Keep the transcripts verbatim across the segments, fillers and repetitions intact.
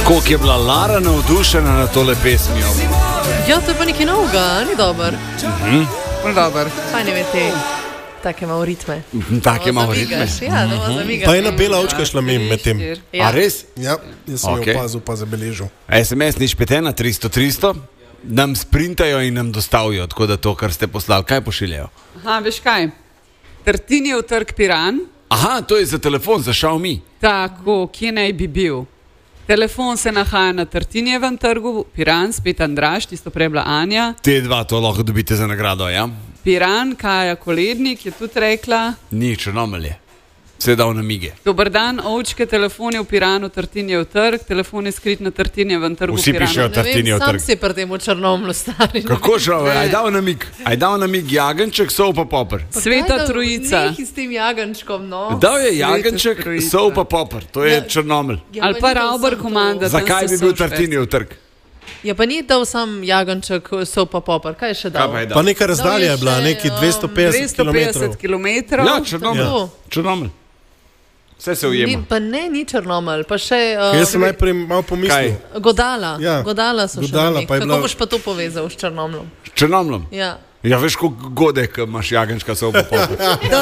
Koliko je bila Lara navdušena na tole pesmijo. Ja, to je pa nekaj novega, ni dober. Mhm. Ni dober. Fajn je te take malo ritme. Take malo ritme. Ja, da malo zamigaš. Pa ena bela očka šla mim med tem. A res? Ja, jaz sem Okay. jo opazil, pa zabeležil. es em es nič pet ena tristo tristo nam sprintajo in nam dostavijo, tako da to, kar ste poslali, kaj pošiljajo? Aha, veš kaj? Tartinijev trg Piran. Aha, to je za telefon, za Xiaomi. Tako, kje naj bi bil? Telefon se nahaja na Tartinijevem trgu, Piran, spet Andraž, tisto prej bila Anja. Te dva to lahko dobite za nagrado, ja? Piran, Kaja Kolednik je tudi rekla. Ni črnomelje. Se dal namige. Dober dan, ovčke, telefon je v Piranu, Tartinijev trg, telefon je skrit na Tartinijevem trgu. Vsi pišejo Tartinijev trg. Sam si pri tem v Črnomlju stari. Kako žal, aj dal namig, aj dal namig jagenček, sol pa popr. Sveta Trojica. Nekaj s tem jagenčkom, no. Dal je jagenček, sol pa popr, to je Črnomelj. Ja, Ali pa Rauber komanda. Zakaj bi bil Tartinijev trg? Ja, pa ni dal sam jagenček, sol pa popr, kaj je še dal? Kaj pa je dal? Pa neka razdalja je bila, neki dvesto petdeset dvesto petdeset kilometrov. Ja, Črnomelj. Črnomelj. Vse se ujema. Ni, pa ne, ni Črnomelj, pa še... Uh, Jaz sem najprej malo pomislil. Godala, Ja. Godala so Godala, še pa je Kako bila- boš pa to povezal s Črnomljem? Črnomljem. Ja. Ja, veš, koliko godek imaš jagenčka, sol pa popr.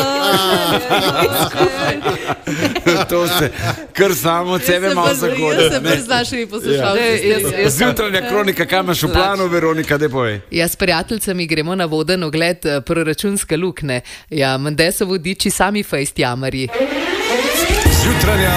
To se kar samo od sebe malo zagode. Jaz se bolj z našimi poslušalci. Zjutranja kronika, kaj imaš v planu, Veronika, daj povej. Ja, s prijateljicami gremo na voden ogled eh, proračunske lukne. Ja, mende so vodiči sami fejst jamarji. Zjutranja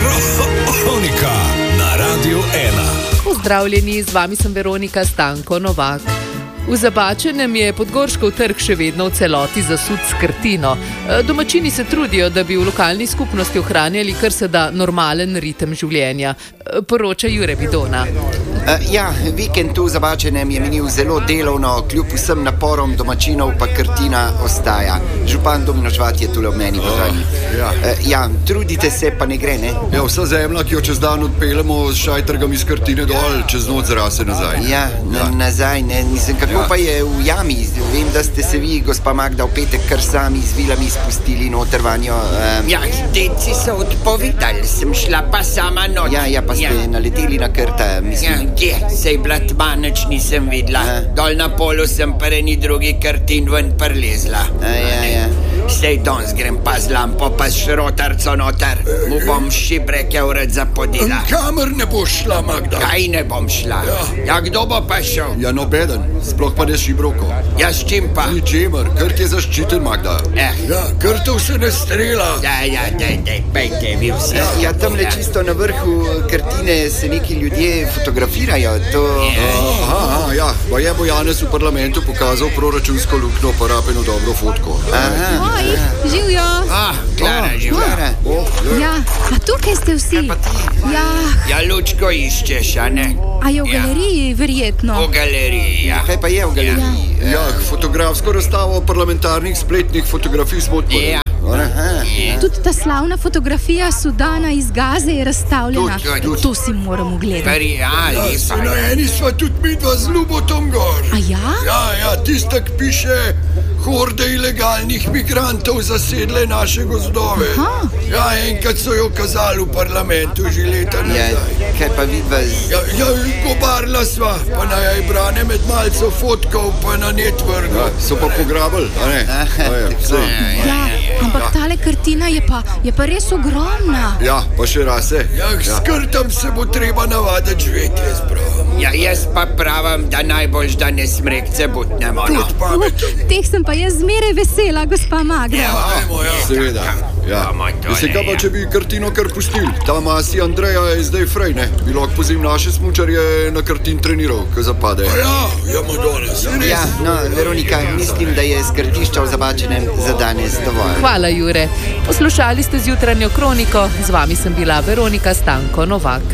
kronika na Radiu ena. Pozdravljeni, z vami sem Veronika Stanko Novak. V Zabačenem je Podgorškov trg še vedno v celoti zasut s krtino. E, Domačini se trudijo, da bi v lokalni skupnosti ohranjali kar se da normalen ritem življenja. E, Poroča Jure Bidona. Uh, ja, vikend tu v Zabačenem je minil zelo delovno, kljub vsem naporom domačinov pa krtina ostaja. Župan Domino Žvat je tule ob meni, pozdravljeni. Ja. Uh, ja, trudite se, pa ne gre, ne? Ja, vsa zemlja, ki jo čez dan odpeljemo s šajtrgami iz Krtine dol, čez noč zrase nazaj. Ja, na, nazaj, ne, nisem, kako Ja. pa je v jami? Vem, da ste se vi, gospa Magda, v petek kar sami z vilami spustili noter vanjo. Um, Ja, deci so odpovedali, sem šla pa sama noč. ja, ja, pa ste Ja. naleteli na krta, Ja, mislim. kje? Sej bila tma, nič nisem videla. Ja. Dol na polu sem pa eni drugi kartin ven prelezla. A, ja, ja. Sej danes grem pa z lampo, pa s šrotarco noter. Mu bom šibreke ured zapodila. Kamer ne boš šla, Magda? Kaj ne bom šla? Ja, kdo bo pa šel? Ja, nobeden, sploh pa ne šibroko. Ja, s čim pa? Ničemer, Krt je zaščiten, Magda. Eh. Ja, Krtov se ne strela. Ja, ja, dej, dej, pejte vi vse. Ja, ja, tamle čisto na vrhu Krtine se neki ljudje fotografirajo. To... Aha, aha, ja, pa je bo Janez v parlamentu pokazal proračunsko luknjo, pa rapeno dobro fotko. Aha. Oj, živijo. Ah, Klara, živela. Oh, Ja, a tukaj ste vsi. Ja, Ja, lučko iščeš, a ne? a je v galeriji verjetno. V galeriji, ja. Kaj pa je v galeriji? ja, fotografsko razstavo parlamentarnih spletnih fotografij smo odprli. Ja. Aha. Tudi ta slavna fotografija Sudana iz Gaze je razstavljena. Tudi, tudi. To si moramo gledati. Prijali Se pa. na eni sva tudi midva z Ljubotom gor. A ja? Ja, ja, tista, ki piše, horde ilegalnih migrantov zasedle naše gozdove. Aha. Ja, enkrat so jo kazali v parlamentu že leta Ja, nazaj. kaj pa vidva z... Ja, ja, gobarla sva, pa naj aj brane med malco fotkov, pa na net vrgla. Ja, so pa pograbili, a ne? Aha, A ja, tako. vse. Ja, ampak tale kartina je pa, je pa res ogromna. Ja, pa še rase. Ja, s Krtom se bo treba navaditi živeti, jaz pravim. Ja, jaz pa pravim, da najboljš, da ne smrekce butnemo. No. Tudi pamet. Teh sem pa jaz zmeraj vesela, gospa Magda. Ajmo, ja. Seveda. Ja. Bomo tole, Veste, kaj pa, ja. če bi Krtino kar pustili? Ta masi Andreja je zdaj frej, ne? Bi lahko pozim naše smučarje na Krtin treniral, ko zapade. Ja, ja, Madonna, se res. Ja, no, Veronika, mislim, da je skrtišča v Zabačenem za danes dovolj. Hvala, Jure. Poslušali ste zjutranjo kroniko, z vami sem bila Veronika Stanko Novak.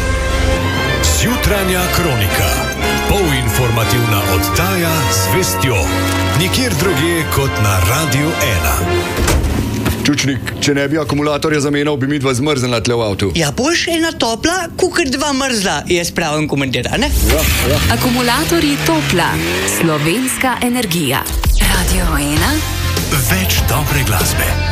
Zjutranja kronika. Polinformativna oddaja z vestjo. Nikjer drugje kot na Radiu ena. Čučnik, če ne bi akumulatorja zamenjal, bi mi dva zmrznila tle v avtu. Ja, boš ena topla, kukar dva mrzla, jaz pravim komentar, ne? Ja, ja. Akumulatorji Topla, slovenska energija. Radio ena. Več dobre glasbe.